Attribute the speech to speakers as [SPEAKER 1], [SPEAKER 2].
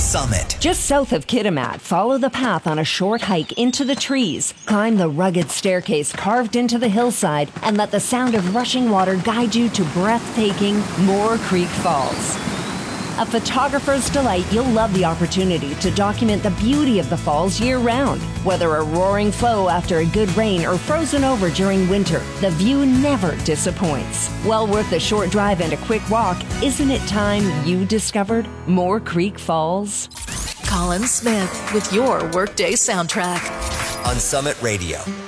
[SPEAKER 1] Summit.
[SPEAKER 2] Just south of Kitimat, follow the path on a short hike into the trees. Climb the rugged staircase carved into the hillside and let the sound of rushing water guide you to breathtaking Moore Creek Falls. A photographer's delight, you'll love the opportunity to document the beauty of the falls year-round. Whether a roaring flow after a good rain or frozen over during winter, the view never disappoints. Well worth the short drive and a quick walk, isn't it time you discovered Moore Creek Falls?
[SPEAKER 3] Colin Smith with your Workday Soundtrack
[SPEAKER 1] On Summit Radio.